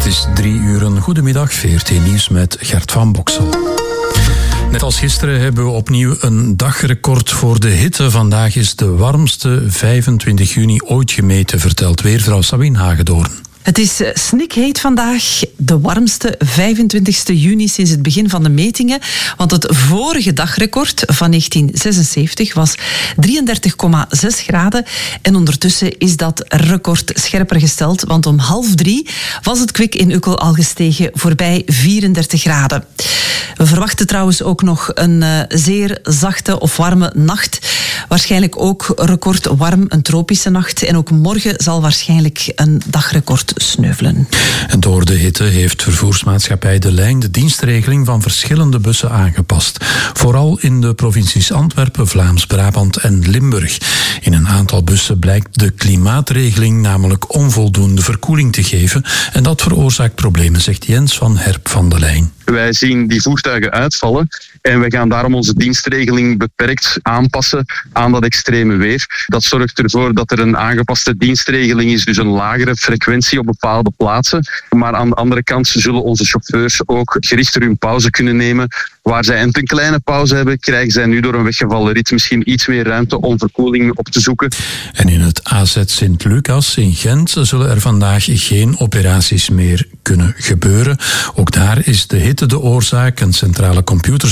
Het is 3:00. Goedemiddag, VRT Nieuws met Gert van Boksel. Net als gisteren hebben we opnieuw een dagrecord voor de hitte. Vandaag is de warmste 25 juni ooit gemeten, vertelt weervrouw Sabine Hagedoorn. Het is snikheet vandaag, de warmste 25 juni sinds het begin van de metingen. Want het vorige dagrecord van 1976 was 33,6 graden. En ondertussen is dat record scherper gesteld. Want om 2:30 was het kwik in Ukkel al gestegen voorbij 34 graden. We verwachten trouwens ook nog een zeer zachte of warme nacht. Waarschijnlijk ook record warm, een tropische nacht. En ook morgen zal waarschijnlijk een dagrecord sneuvelen. En door de hitte heeft vervoersmaatschappij De Lijn de dienstregeling van verschillende bussen aangepast. Vooral in de provincies Antwerpen, Vlaams-Brabant en Limburg. In een aantal bussen blijkt de klimaatregeling namelijk onvoldoende verkoeling te geven. En dat veroorzaakt problemen, zegt Jens van Herp van De Lijn. Wij zien die voertuigen uitvallen en we gaan daarom onze dienstregeling beperkt aanpassen aan dat extreme weer. Dat zorgt ervoor dat er een aangepaste dienstregeling is, dus een lagere frequentie op bepaalde plaatsen. Maar aan de andere kant zullen onze chauffeurs ook gerichter hun pauze kunnen nemen. Waar zij een kleine pauze hebben, krijgen zij nu door een weggevallen rit misschien iets meer ruimte om verkoeling op te zoeken. En in het AZ Sint-Lucas in Gent zullen er vandaag geen operaties meer kunnen gebeuren. Ook daar is de hitte de oorzaak. Een centrale computer